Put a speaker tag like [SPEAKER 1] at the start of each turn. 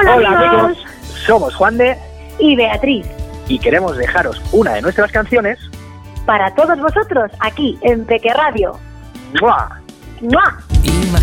[SPEAKER 1] Hola amigos, somos Juan de
[SPEAKER 2] y Beatriz
[SPEAKER 1] y queremos dejaros una de nuestras canciones
[SPEAKER 2] para todos vosotros aquí en Peque Radio.
[SPEAKER 1] ¡Mua!
[SPEAKER 2] ¡Mua!
[SPEAKER 3] Imagínate